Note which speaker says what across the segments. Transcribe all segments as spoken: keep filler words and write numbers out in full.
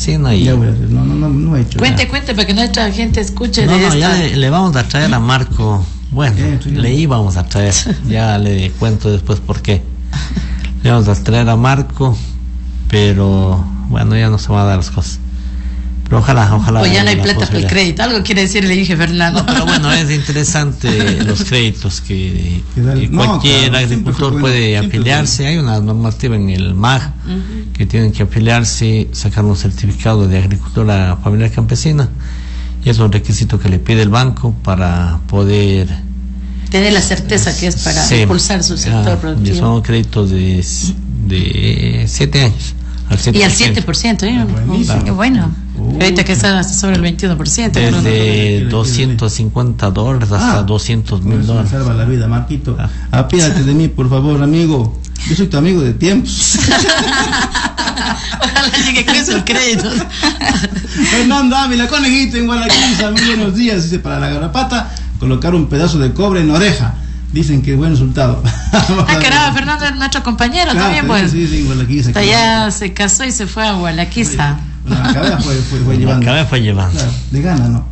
Speaker 1: campesina y...
Speaker 2: Ya voy a hacer, no, no, no, no he hecho.
Speaker 3: Cuente,
Speaker 2: ya.
Speaker 3: cuente para que nuestra gente escuche
Speaker 1: No,
Speaker 3: de
Speaker 1: no,
Speaker 3: esta.
Speaker 1: ya le, le vamos a traer a Marco. Bueno,
Speaker 2: Eh, sí,
Speaker 1: le íbamos a traer. Ya le cuento después por qué. Le vamos a traer a Marco, pero bueno, ya no se van a dar las cosas. Pero ojalá, ojalá.
Speaker 3: O ya no hay
Speaker 1: la
Speaker 3: plata para el
Speaker 1: posibilidad.
Speaker 3: crédito. Algo quiere decir, le dije Fernando.
Speaker 1: No, pero bueno, es interesante los créditos que,
Speaker 2: Que da-
Speaker 1: que
Speaker 2: no,
Speaker 1: cualquier
Speaker 2: claro, siempre
Speaker 1: agricultor
Speaker 2: fue bueno,
Speaker 1: puede
Speaker 2: siempre
Speaker 1: afiliarse. Hay una normativa en el M A G
Speaker 3: Ujú.
Speaker 1: que tienen que afiliarse, sacar un certificado de agricultura familiar campesina, y es un requisito que le pide el banco para poder
Speaker 3: Tener la certeza que es para
Speaker 1: sí,
Speaker 3: impulsar su sector
Speaker 1: ah,
Speaker 3: productivo.
Speaker 1: y son créditos de de siete años al
Speaker 3: Y al siete por ciento, ¿eh?
Speaker 2: Buenísimo.
Speaker 3: Qué bueno.
Speaker 2: Uh,
Speaker 3: Ahorita que está sobre el veintiuno por ciento. ¿no?
Speaker 1: desde doscientos cincuenta dólares hasta
Speaker 2: Ah,
Speaker 1: doscientos mil
Speaker 2: Eso me
Speaker 1: dólares.
Speaker 2: salva la vida, Marquito.
Speaker 1: Ah.
Speaker 2: Apídate de mí, por favor, amigo. Yo soy tu amigo de tiempos.
Speaker 3: Ojalá llegue con esos créditos.
Speaker 2: Fernando Ávila, conejito en Gualaquiza, muy buenos días. Dice, para la garrapata, colocar un pedazo de cobre en oreja. Dicen que es buen resultado.
Speaker 3: Ah, caramba, Fernando es nuestro compañero
Speaker 2: Claro,
Speaker 3: también, pues.
Speaker 2: Sí, sí, en Gualaquiza.
Speaker 3: Hasta ya se casó y se fue a Gualaquiza.
Speaker 2: Bueno, la cabeza fue, fue, fue
Speaker 1: La
Speaker 2: llevando.
Speaker 1: cabeza fue llevando.
Speaker 2: Claro, de gana, ¿no?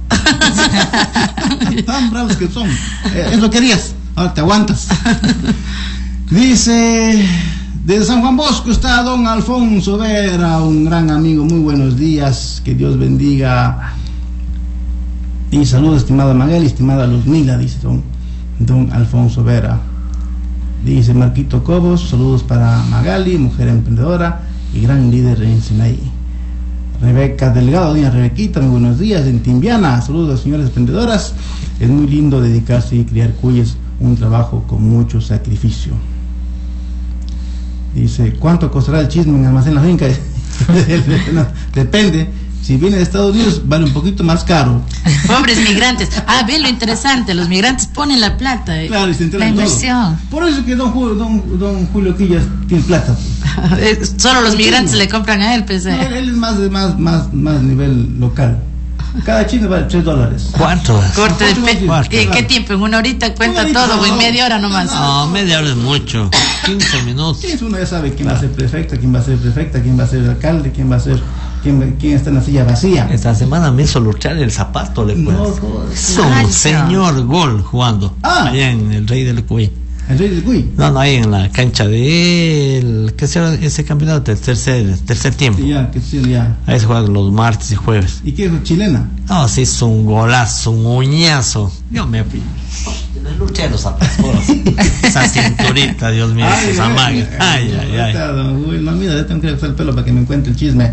Speaker 2: Tan bravos que son. Eh, es lo que querías. Ahora te aguantas. Dice, de San Juan Bosco está don Alfonso Vera, un gran amigo. Muy buenos días. Que Dios bendiga. Y saludos, estimada Magali, estimada Luzmila, dice don, don Alfonso Vera. Dice Marquito Cobos, saludos para Magali, mujer emprendedora y gran líder en Sinaí. Rebeca Delgado, doña Rebequita, muy buenos días, en Timbiana, saludos señoras emprendedoras. Es muy lindo dedicarse y criar cuyes, un trabajo con mucho sacrificio. Dice, ¿cuánto costará el chisme en Almacén La Finca? No, depende. Si viene de Estados Unidos, vale un poquito más caro.
Speaker 3: Pobres migrantes. Ah, ve lo interesante, los migrantes ponen la plata. eh.
Speaker 2: Claro, y se
Speaker 3: La
Speaker 2: enteran todo.
Speaker 3: inversión.
Speaker 2: Por eso que don Julio, don, don Julio Quillas tiene plata.
Speaker 3: Eh, Solo los migrantes le compran a él, pues.
Speaker 2: No,
Speaker 3: eh.
Speaker 2: él, él es más de más, más, más nivel local. Cada chino vale tres dólares.
Speaker 1: ¿Cuánto?
Speaker 3: Corte de pe-
Speaker 2: Cuarto,
Speaker 3: ¿Qué,
Speaker 2: claro.
Speaker 3: ¿Qué tiempo? ¿En una horita cuenta
Speaker 2: Una horita,
Speaker 3: todo o en
Speaker 2: no.
Speaker 3: media hora nomás?
Speaker 1: No, media hora es mucho. quince minutos.
Speaker 2: Sí, uno ya sabe quién va a ser prefecta, quién va a ser prefecta, quién va a ser alcalde, quién va a ser, quién, quién está en la silla vacía.
Speaker 1: Esta semana me hizo luchar el zapato, le
Speaker 2: No,
Speaker 1: cuento.
Speaker 2: jodas.
Speaker 1: Es un
Speaker 3: Ay,
Speaker 1: señor gol jugando.
Speaker 2: Ah.
Speaker 1: Allá en el Rey del Cuy.
Speaker 2: El rey del Cuy.
Speaker 1: No, no, ahí en la cancha de él. ¿Qué será ese campeonato? El tercer, tercer tiempo.
Speaker 2: Sí, ya, que sí, ya.
Speaker 1: Ahí se juega los martes y jueves.
Speaker 2: ¿Y qué es chilena?
Speaker 1: No, sí, es un golazo, un uñazo. Yo me fui. Me luché los zapatos. Esa cinturita, Dios mío, esa amaga. Ay, ay, ay.
Speaker 2: Uy, no, mira, ya tengo que hacer el pelo para que me encuentre el chisme.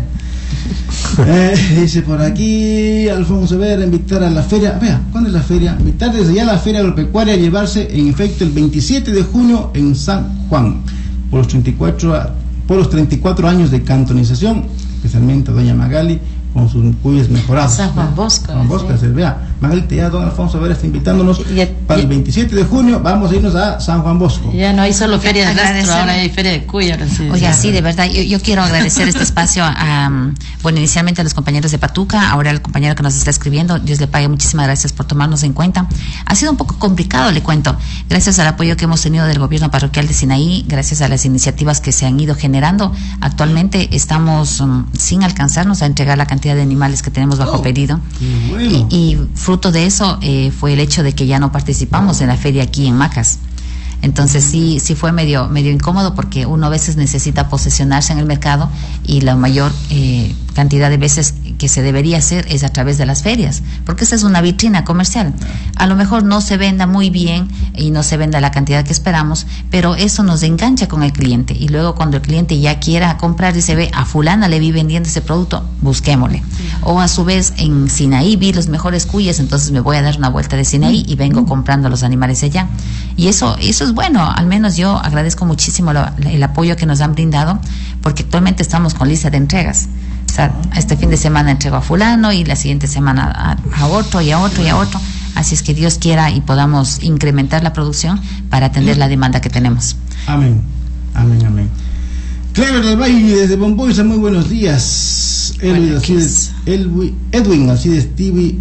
Speaker 2: Eh, dice por aquí Alfonso Vera, invitar a la feria. Vea, ¿cuándo es la feria? Invitar desde ya a la feria agropecuaria a llevarse en efecto el veintisiete de junio en San Juan por los treinta y cuatro, a- por los treinta y cuatro años de cantonización, especialmente a doña Magali con sus cuyes mejorados.
Speaker 3: San Juan Bosco,
Speaker 2: San Bosco,
Speaker 3: sí.
Speaker 2: se vea. Magali, ya don Alfonso Vera está invitándonos
Speaker 3: Ya-
Speaker 2: para el
Speaker 3: ya-
Speaker 2: veintisiete de junio. Vamos a irnos a San Juan Bosco.
Speaker 3: Ya no hay solo feria de rastro,
Speaker 4: Agradecer.
Speaker 3: ahora hay feria de cuy. Ahora sí.
Speaker 4: Oiga, sí, de verdad, yo, yo quiero agradecer este espacio a, um, bueno, inicialmente a los compañeros de Patuca, ahora al compañero que nos está escribiendo, Dios le pague, muchísimas gracias por tomarnos en cuenta. Ha sido un poco complicado, le cuento, gracias al apoyo que hemos tenido del gobierno parroquial de Sinaí, gracias a las iniciativas que se han ido generando, actualmente estamos um, sin alcanzarnos a entregar la cantidad de animales que tenemos bajo
Speaker 2: Oh,
Speaker 4: pedido.
Speaker 2: qué bueno.
Speaker 4: Y, y fruto de eso eh, fue el hecho de que ya no participamos en la feria aquí en Macas. Entonces sí, sí fue medio, medio incómodo porque uno a veces necesita posesionarse en el mercado y la mayor eh, cantidad de veces que se debería hacer es a través de las ferias, porque esa es una vitrina comercial. A lo mejor no se venda muy bien y no se venda la cantidad que esperamos, pero eso nos engancha con el cliente y luego cuando el cliente ya quiera comprar y se ve a fulana le vi vendiendo ese producto, busquémosle. O a su vez en Sinaí vi los mejores cuyes, entonces me voy a dar una vuelta de Sinaí y vengo comprando los animales allá. Y eso, eso es bueno, al menos yo agradezco muchísimo lo, el apoyo que nos han brindado, porque actualmente estamos con lista de entregas. O sea, este fin de semana entrego a fulano y la siguiente semana a, a otro y a otro y a otro. Así es que Dios quiera y podamos incrementar la producción para atender la demanda que tenemos.
Speaker 2: Amén, amén, amén. Clever del Valle desde Bomboiza, muy buenos días. Edwin, así de, Elwi- Edwin, así de Stevie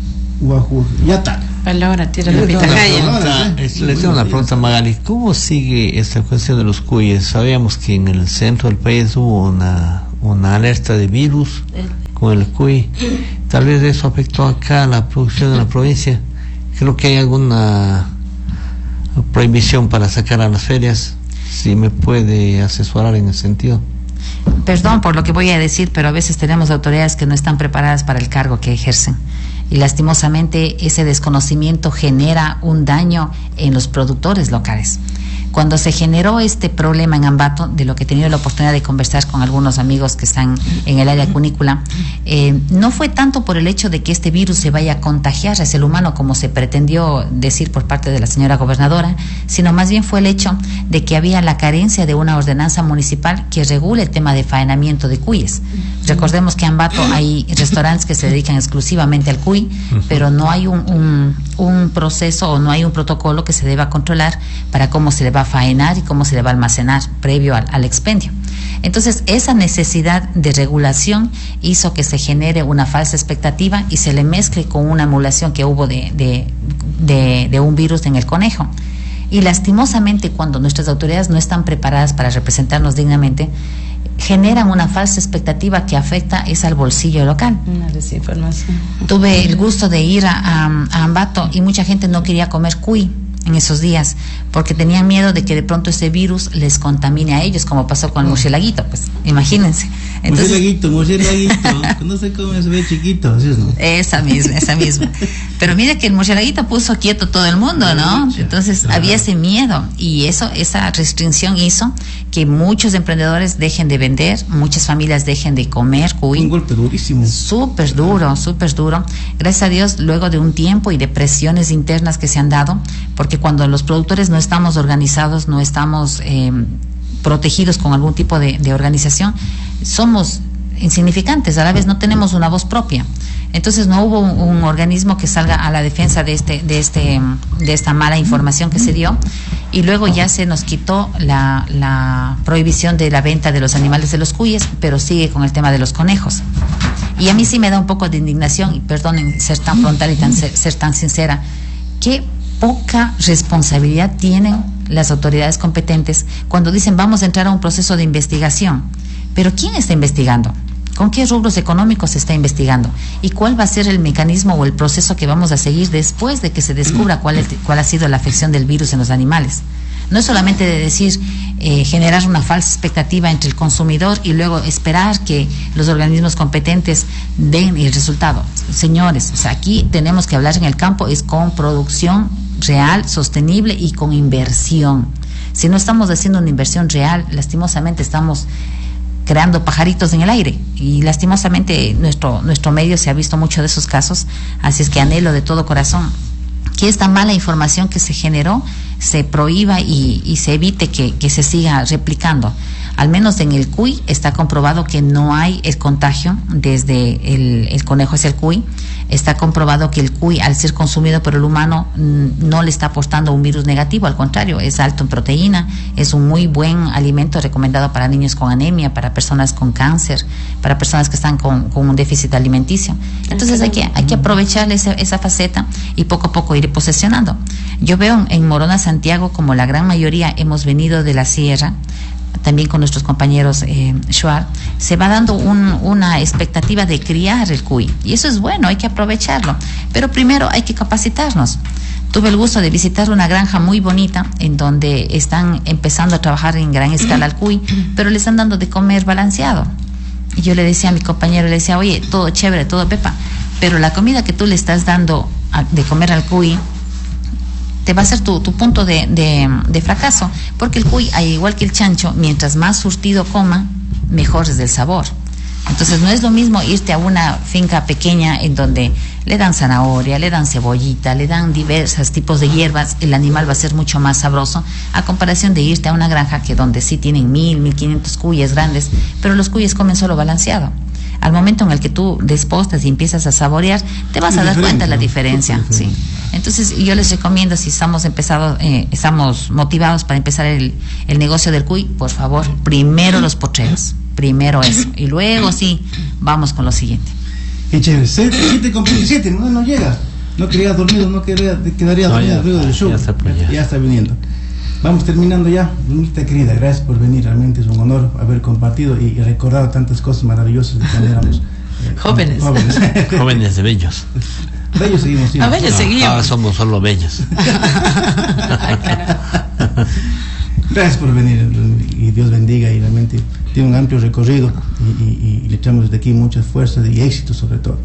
Speaker 2: Guajuyata.
Speaker 3: Palabra, tira la
Speaker 1: Le tengo una
Speaker 3: pitahaya.
Speaker 1: pregunta, es- le tengo una pregunta, Magali. ¿Cómo sigue esta cuestión de los cuyes? Sabíamos que en el centro del país hubo una, una alerta de virus. con el cuy. Tal vez eso afectó acá a la producción de la provincia. Creo que hay alguna prohibición para sacar a las ferias. Si me puede asesorar en ese sentido.
Speaker 4: Perdón por lo que voy a decir, pero a veces tenemos autoridades que no están preparadas para el cargo que ejercen. Y lastimosamente ese desconocimiento genera un daño en los productores locales. Cuando se generó este problema en Ambato, de lo que he tenido la oportunidad de conversar con algunos amigos que están en el área cunícola, eh, no fue tanto por el hecho de que este virus se vaya a contagiar hacia el humano, como se pretendió decir por parte de la señora gobernadora, sino más bien fue el hecho de que había la carencia de una ordenanza municipal que regule el tema de faenamiento de cuyes. Recordemos que en Ambato hay restaurantes que se dedican exclusivamente al cuy, pero no hay un, un, un proceso o no hay un protocolo que se deba controlar para cómo se le va a faenar y cómo se le va a almacenar previo al, al expendio. Entonces, esa necesidad de regulación hizo que se genere una falsa expectativa y se le mezcle con una emulación que hubo de, de, de, de un virus en el conejo. Y lastimosamente, cuando nuestras autoridades no están preparadas para representarnos dignamente, generan una falsa expectativa que afecta es al bolsillo local.
Speaker 3: Una desinformación.
Speaker 4: Tuve el gusto de ir a, a, a Ambato y mucha gente no quería comer cuy en esos días porque tenían miedo de que de pronto ese virus les contamine a ellos, como pasó con el murcielaguito, pues imagínense. Entonces,
Speaker 2: murcielaguito, murcielaguito, cuando se come se ve chiquito, ¿sí es no?
Speaker 4: Esa misma, esa misma. Pero mira que el murcielaguito puso quieto todo el mundo, ¿no? Entonces claro, había ese miedo y eso, esa restricción hizo que muchos emprendedores dejen de vender, muchas familias dejen de comer cuy.
Speaker 2: Un golpe durísimo.
Speaker 4: Súper duro, súper duro. Gracias a Dios, luego de un tiempo y de presiones internas que se han dado, porque cuando los productores no estamos organizados, no estamos eh, protegidos con algún tipo de, de organización, somos insignificantes, a la vez no tenemos una voz propia. Entonces no hubo un, un organismo que salga a la defensa de este, de este, de esta mala información que se dio, y luego ya se nos quitó la, la prohibición de la venta de los animales de los cuyes, pero sigue con el tema de los conejos. Y a mí sí me da un poco de indignación, y perdonen ser tan frontal y tan, ser, ser tan sincera, qué poca responsabilidad tienen las autoridades competentes cuando dicen vamos a entrar a un proceso de investigación. Pero ¿quién está investigando? ¿Con qué rubros económicos se está investigando? ¿Y cuál va a ser el mecanismo o el proceso que vamos a seguir después de que se descubra cuál, es, cuál ha sido la afección del virus en los animales? No es solamente de decir, eh, generar una falsa expectativa entre el consumidor y luego esperar que los organismos competentes den el resultado. Señores, o sea, aquí tenemos que hablar en el campo, es con producción real, sostenible y con inversión. Si no estamos haciendo una inversión real, lastimosamente estamos creando pajaritos en el aire, y lastimosamente nuestro nuestro medio se ha visto mucho de esos casos. Así es que anhelo de todo corazón que esta mala información que se generó se prohíba y, y se evite que, que se siga replicando. Al menos en el cuy está comprobado que no hay el contagio desde el, el conejo hacia el cuy. Está comprobado que el cuy, al ser consumido por el humano, no le está aportando un virus negativo, al contrario, es alto en proteína, es un muy buen alimento recomendado para niños con anemia, para personas con cáncer, para personas que están con, con un déficit alimenticio. Entonces hay que, hay que aprovechar esa, esa faceta y poco a poco ir posesionando. Yo veo en Morona, Santiago, como la gran mayoría hemos venido de la sierra, también con nuestros compañeros eh, Shuar, se va dando un, una expectativa de criar el cuy, y eso es bueno, hay que aprovecharlo, pero primero hay que capacitarnos. Tuve el gusto de visitar una granja muy bonita en donde están empezando a trabajar en gran escala al cuy, pero le están dando de comer balanceado. Y yo le decía a mi compañero, le decía, oye, todo chévere, todo pepa, pero la comida que tú le estás dando a, de comer al cuy te va a ser tu, tu punto de, de, de fracaso, porque el cuy, al igual que el chancho, mientras más surtido coma, mejor es el sabor. Entonces no es lo mismo irte a una finca pequeña en donde le dan zanahoria, le dan cebollita, le dan diversos tipos de hierbas, el animal va a ser mucho más sabroso, a comparación de irte a una granja que donde sí tienen mil, mil quinientos cuyes grandes, pero los cuyes comen solo balanceado. Al momento en el que tú despostas y empiezas a saborear, te vas a dar cuenta de la diferencia, sí. Entonces yo les recomiendo, si estamos empezado, eh, estamos motivados para empezar el, el negocio del cuy, por favor, primero los potreros, primero eso, y luego sí, vamos con lo siguiente.
Speaker 2: Qué chévere, siete con veintisiete, no, no llega, no quería dormido, no quedaría, quedaría no, dormido luego del show, ya está, ya. ya está viniendo. Vamos terminando ya. Lunita querida, gracias por venir, realmente es un honor haber compartido y, y recordado tantas cosas maravillosas que cuando éramos
Speaker 3: Jóvenes.
Speaker 2: Jóvenes.
Speaker 1: Jóvenes de bellos.
Speaker 2: Bellos seguimos siendo.
Speaker 3: A bellos
Speaker 1: No,
Speaker 3: seguimos.
Speaker 1: ahora somos solo bellos.
Speaker 3: Ay, caramba.
Speaker 2: Gracias por venir y Dios bendiga, y realmente tiene un amplio recorrido y, y, y le echamos desde aquí muchas fuerzas y éxito, sobre todo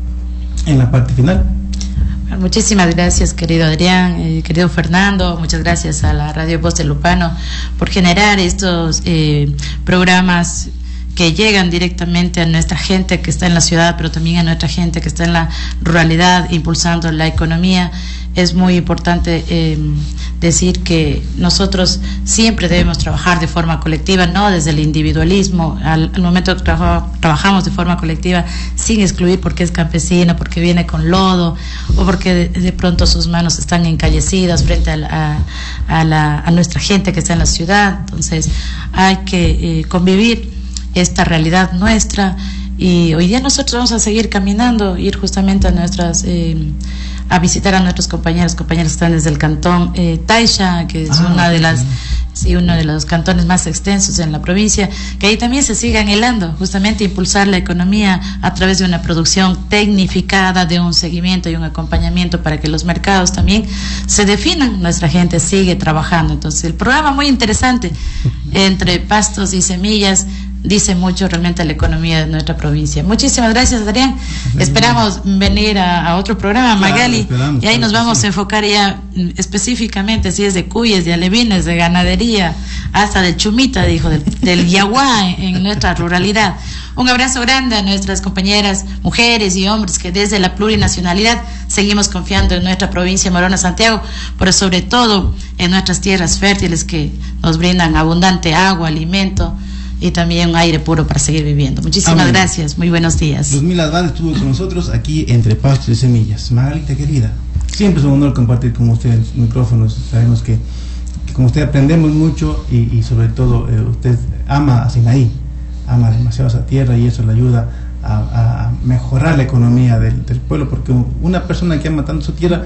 Speaker 2: en la parte final.
Speaker 3: Bueno, muchísimas gracias, querido Adrián, eh, querido Fernando. Muchas gracias a la Radio Voz de Lupano por generar estos eh, programas que llegan directamente a nuestra gente que está en la ciudad, pero también a nuestra gente que está en la ruralidad, impulsando la economía. Es muy importante eh, decir que nosotros siempre debemos trabajar de forma colectiva, no desde el individualismo. Al, al momento que trabajo, trabajamos de forma colectiva, sin excluir porque es campesino, porque viene con lodo, o porque de, de pronto sus manos están encallecidas frente a, la, a, la, a nuestra gente que está en la ciudad. Entonces hay que eh, convivir esta realidad nuestra, y hoy día nosotros vamos a seguir caminando, ir justamente a nuestras eh, a visitar a nuestros compañeros compañeros que están desde el cantón eh, Taisha, que es ah, una de las sí, uno de los cantones más extensos en la provincia, que ahí también se sigue anhelando justamente impulsar la economía a través de una producción tecnificada, de un seguimiento y un acompañamiento para que los mercados también se definan. Nuestra gente sigue trabajando. Entonces el programa muy interesante, entre pastos y semillas, dice mucho realmente a la economía de nuestra provincia. Muchísimas gracias, Adrián. Esperamos venir a, a otro programa, Magali, claro, y ahí nos vamos a enfocar ya específicamente si es de cuyes, de alevines, de ganadería, hasta de chumita, dijo, del, del yaguá en, en nuestra ruralidad. Un abrazo grande a nuestras compañeras, mujeres y hombres que desde la plurinacionalidad seguimos confiando en nuestra provincia Morona Santiago, pero sobre todo en nuestras tierras fértiles que nos brindan abundante agua, alimento y también un aire puro para seguir viviendo. Muchísimas Amén. Gracias, muy buenos días.
Speaker 2: Luzmila Adván estuvo con nosotros aquí entre pastos y semillas. Magalita querida, siempre es un honor compartir con usted micrófonos. Sabemos que, que con usted aprendemos mucho, y, y sobre todo eh, usted ama a Sinaí, ama demasiado esa tierra, y eso le ayuda a, a mejorar la economía del, del pueblo, porque una persona que ama tanto su tierra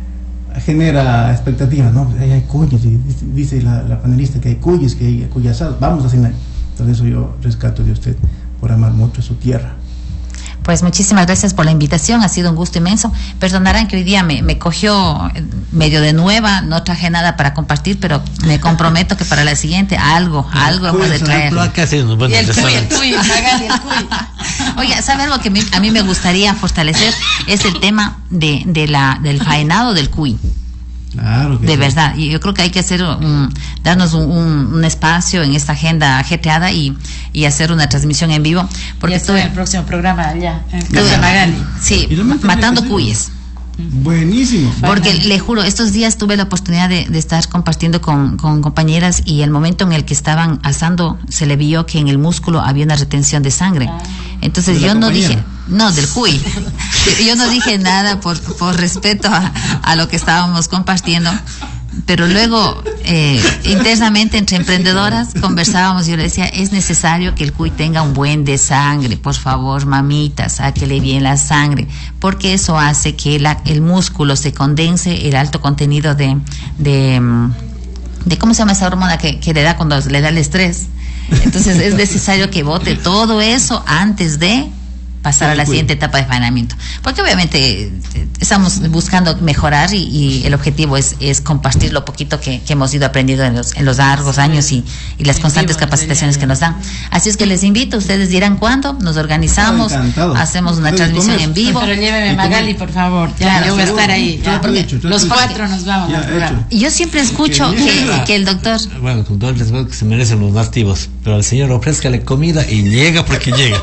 Speaker 2: genera expectativas, ¿no? Ahí hay cuyes, y dice la, la panelista que hay cuyes, que hay cuyasados, vamos a Sinaí. Entonces eso yo rescato de usted, por amar mucho su tierra.
Speaker 4: Pues muchísimas gracias por la invitación, ha sido un gusto inmenso. Perdonarán que hoy día me, me cogió medio de nueva, no traje nada para compartir, pero me comprometo que para la siguiente algo, algo hemos de traer.
Speaker 3: Y el cuy, el cuy, Magali, el cuy.
Speaker 4: Oiga, ¿sabe algo que a mí, a mí me gustaría fortalecer? Es el tema de, de la, del faenado del cuy.
Speaker 2: Claro que
Speaker 4: de
Speaker 2: sí.
Speaker 4: verdad, y yo creo que hay que hacer un, darnos un, un, un espacio en esta agenda ajetreada y, y hacer una transmisión en vivo, porque
Speaker 3: estoy en el próximo programa allá en Casa
Speaker 4: tuve,
Speaker 3: Magali.
Speaker 4: Sí, matando cuyes.
Speaker 2: Buenísimo.
Speaker 4: Porque le juro, estos días tuve la oportunidad de, de estar compartiendo con, con compañeras, y el momento en el que estaban asando se le vio que en el músculo había una retención de sangre. Entonces yo no dije, no, del cuy. Yo no dije nada por, por respeto a, a lo que estábamos compartiendo. Pero luego, eh, internamente entre emprendedoras conversábamos, y yo le decía, es necesario que el cuy tenga un buen de sangre, por favor, mamita, sáquele bien la sangre, porque eso hace que la, el músculo se condense, el alto contenido de, de, de ¿cómo se llama esa hormona que, que le da cuando le da el estrés? Entonces es necesario que bote todo eso antes de pasar a la siguiente etapa de faenamiento, porque obviamente estamos buscando mejorar, y, y el objetivo es, es compartir lo poquito que, que hemos ido aprendiendo en los, en los largos años y, y las constantes capacitaciones que nos dan. Así es que les invito, ustedes dirán cuándo, nos organizamos, hacemos una transmisión en vivo.
Speaker 3: Pero lléveme, Magali, por favor, ya, claro, yo voy a estar ahí, ya, porque los cuatro nos vamos a probar.
Speaker 4: Y yo siempre escucho que, que el doctor,
Speaker 1: bueno, con todo el respeto que se merecen los nativos, pero al señor ofrézcale comida y llega porque llega.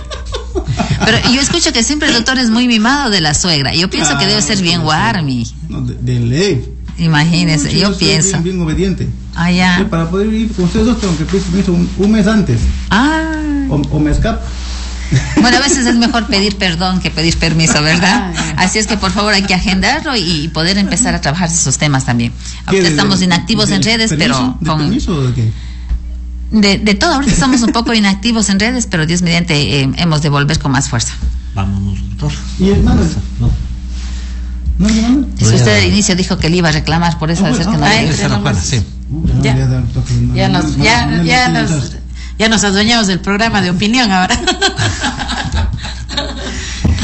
Speaker 4: Pero yo escucho que siempre el doctor es muy mimado de la suegra. Yo pienso ah, que debe ser bien guarmi.
Speaker 2: No, de, de ley.
Speaker 4: Imagínese, no, yo, yo pienso.
Speaker 2: Bien, bien obediente.
Speaker 4: Ah, ya.
Speaker 2: Yo, para poder ir con ustedes dos tengo que pedir permiso un, un mes antes.
Speaker 4: Ah.
Speaker 2: O, o me escapo.
Speaker 4: Bueno, a veces es mejor pedir perdón que pedir permiso, ¿verdad? Así es que por favor hay que agendarlo y poder empezar a trabajar esos temas también. Ahorita estamos inactivos
Speaker 2: de,
Speaker 4: en redes,
Speaker 2: permiso,
Speaker 4: pero con...
Speaker 2: ¿De permiso o de qué?
Speaker 4: De, de todo, ahorita estamos un poco inactivos en redes, pero Dios mediante eh, hemos de volver con más fuerza.
Speaker 1: Vamos, doctor.
Speaker 2: ¿Y el Manuel?
Speaker 1: No.
Speaker 2: ¿No, hermano?
Speaker 4: Si usted al inicio dijo que le iba a reclamar, por eso
Speaker 2: oh,
Speaker 4: de ser
Speaker 2: oh,
Speaker 4: que no
Speaker 2: oh,
Speaker 4: le...
Speaker 1: Esa la Juana, sí.
Speaker 2: Uh,
Speaker 3: ya,
Speaker 2: ya,
Speaker 3: ya nos, ya, ya nos, ya nos adueñamos del programa de opinión ahora.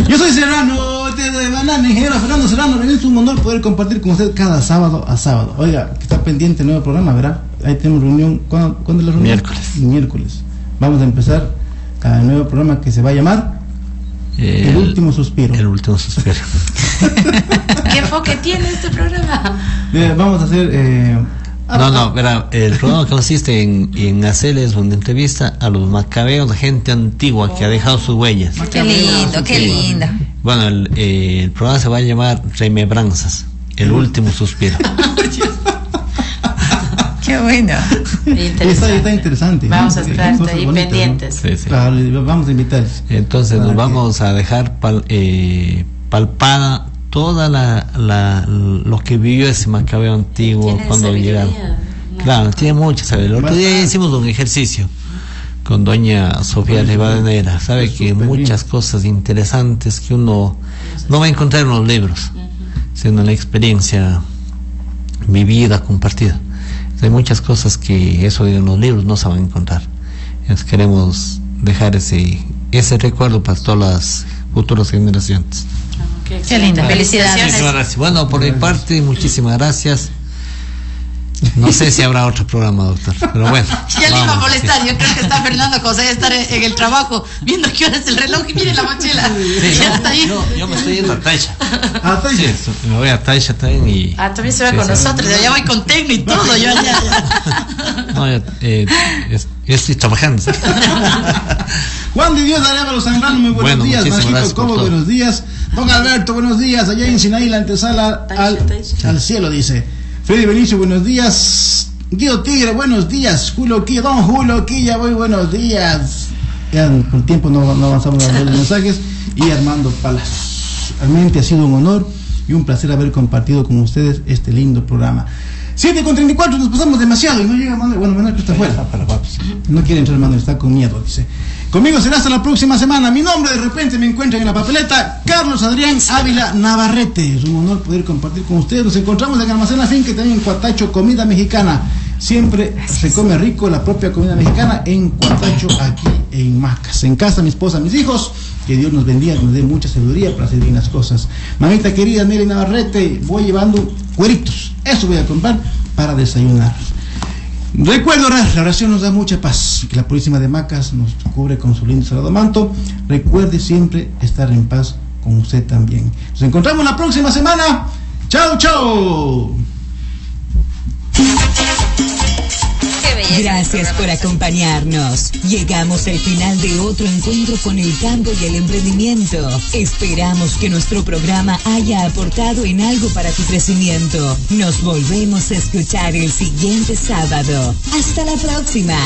Speaker 2: Yo soy Serrano, de Bananejero, Fernando Serrano. Es un honor poder compartir con usted cada sábado a sábado. Oiga, que está pendiente el nuevo programa, ¿verdad? Ahí tenemos reunión. ¿Cuándo, ¿cuándo es la reunión?
Speaker 1: Miércoles.
Speaker 2: Miércoles. Vamos a empezar el nuevo programa que se va a llamar El, el último suspiro.
Speaker 1: El último suspiro.
Speaker 3: ¿Qué enfoque tiene este programa?
Speaker 2: Eh, vamos a hacer... Eh,
Speaker 1: No, no, verá, el programa consiste en, en hacerles una entrevista a los macabeos, la gente antigua que ha dejado sus huellas.
Speaker 4: Qué lindo, qué lindo.
Speaker 1: Bueno, el, eh, el programa se va a llamar Remembranzas, el último suspiro.
Speaker 4: Qué bueno.
Speaker 2: Está, está interesante.
Speaker 3: Vamos a estar
Speaker 2: ¿no?
Speaker 3: ahí
Speaker 2: bonitas,
Speaker 3: pendientes.
Speaker 1: ¿no? Sí, sí.
Speaker 2: Claro, vamos a invitarles.
Speaker 1: Entonces nos vamos a dejar pal, eh, palpada toda la, la lo que vivió ese macabeo antiguo cuando llegaron. No. Claro, tiene mucha sabiduría. El otro día hicimos un ejercicio con doña Sofía Rivadeneira, sabe que muchas cosas interesantes que uno no va a encontrar en los libros, sino en la experiencia vivida, compartida. Hay muchas cosas que eso en los libros no se van a encontrar. Entonces queremos dejar ese ese recuerdo para todas las futuras generaciones.
Speaker 3: Qué,
Speaker 4: Qué linda, felicidades.
Speaker 1: Muchísimas gracias. Bueno, por mi parte, muchísimas gracias. No sé si habrá otro programa, doctor, pero bueno.
Speaker 3: Ya le iba a molestar, yo creo que está Fernando José a estar en el trabajo viendo qué hora es el reloj y mire la mochila.
Speaker 1: Sí,
Speaker 3: ya
Speaker 1: no,
Speaker 3: está ahí.
Speaker 1: no, yo me estoy yendo a Taisha.
Speaker 2: ¿A Taisha?
Speaker 1: Sí, me voy a Taisha también y...
Speaker 3: Ah, también se va
Speaker 1: sí,
Speaker 3: con
Speaker 1: sí,
Speaker 3: nosotros,
Speaker 1: sí.
Speaker 3: ya voy con Tecno y todo, yo allá. Ya.
Speaker 1: No, yo, eh, es, yo estoy trabajando.
Speaker 2: Juan de Dios Arevalo Zambrano, muy buenos
Speaker 1: Bueno,
Speaker 2: días.
Speaker 1: muchísimas gracias
Speaker 2: Majito
Speaker 1: por
Speaker 2: Cobo,
Speaker 1: todo.
Speaker 2: buenos días. Don Alberto, buenos días. Allá en Sinaí, la antesala al, al cielo, dice. Freddy Benicio, buenos días. Guido Tigre, buenos días. Julio Quilla, don Julio Quilla, muy buenos días. Ya por tiempo no, no avanzamos a los mensajes. Y Armando Palas. Realmente ha sido un honor y un placer haber compartido con ustedes este lindo programa. siete con treinta y cuatro, nos pasamos demasiado y no llega Manuel. Bueno, Manuel que está afuera. No quiere entrar Manuel, está con miedo, dice. Conmigo será hasta la próxima semana. Mi nombre de repente me encuentran en la papeleta, Carlos Adrián Ávila Navarrete. Es un honor poder compartir con ustedes. Nos encontramos en Almacén La Finca, también en Cuatacho, comida mexicana. Siempre se come rico la propia comida mexicana en Cuatacho, aquí en Macas. En casa, mi esposa, mis hijos. Que Dios nos bendiga, que nos dé mucha sabiduría para hacer bien las cosas. Mamita querida, Nelly Navarrete, voy llevando cueritos. Eso voy a comprar para desayunar. Recuerdo orar, la oración nos da mucha paz. Que la Purísima de Macas nos cubre con su lindo sagrado manto. Recuerde siempre estar en paz con usted también. Nos encontramos la próxima semana. Chao, chao.
Speaker 5: Gracias por acompañarnos. Llegamos al final de otro encuentro con el campo y el emprendimiento. Esperamos que nuestro programa haya aportado en algo para tu crecimiento. Nos volvemos a escuchar el siguiente sábado. Hasta la próxima.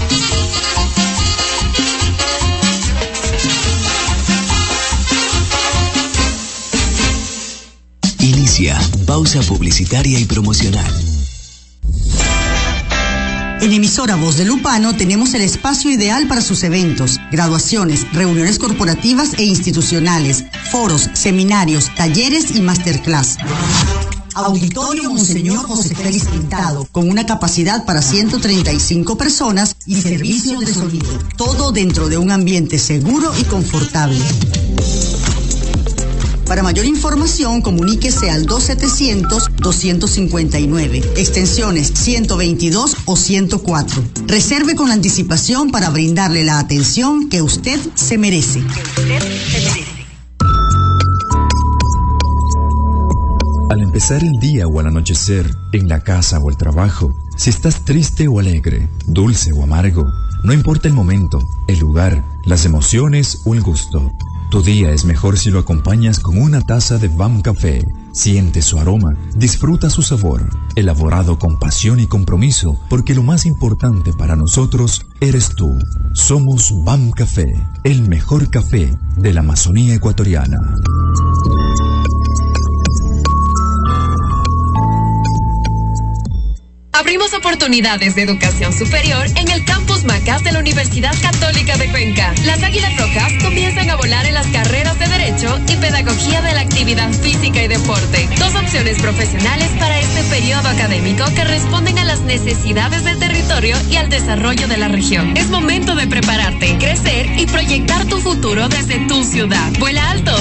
Speaker 6: Inicia pausa publicitaria y promocional.
Speaker 7: En Emisora Voz de Lupano tenemos el espacio ideal para sus eventos, graduaciones, reuniones corporativas e institucionales, foros, seminarios, talleres y masterclass. Auditorio Monseñor José Félix Pintado, con una capacidad para ciento treinta y cinco personas y servicio de sonido. Todo dentro de un ambiente seguro y confortable. Para mayor información, comuníquese al dos setecientos, doscientos cincuenta y nueve, extensiones ciento veintidós o ciento cuatro. Reserve con anticipación para brindarle la atención que usted se merece. Que usted se merece.
Speaker 8: Al empezar el día o al anochecer, en la casa o el trabajo, si estás triste o alegre, dulce o amargo, no importa el momento, el lugar, las emociones o el gusto. Tu día es mejor si lo acompañas con una taza de B A M Café. Siente su aroma, disfruta su sabor, elaborado con pasión y compromiso, porque lo más importante para nosotros eres tú. Somos B A M Café, el mejor café de la Amazonía ecuatoriana.
Speaker 9: Abrimos oportunidades de educación superior en el campus Macas de la Universidad Católica de Cuenca. Las Águilas Rojas comienzan a volar en las carreras de Derecho y Pedagogía de la Actividad Física y Deporte. Dos opciones profesionales para este periodo académico que responden a las necesidades del territorio y al desarrollo de la región. Es momento de prepararte, crecer y proyectar tu futuro desde tu ciudad. Vuela alto,